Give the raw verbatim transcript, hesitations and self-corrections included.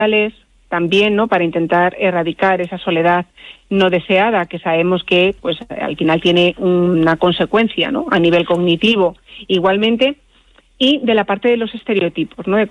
también, ¿no?, para intentar erradicar esa soledad no deseada, que sabemos que pues al final tiene una consecuencia, ¿no?, a nivel cognitivo igualmente, y de la parte de los estereotipos, ¿no?, de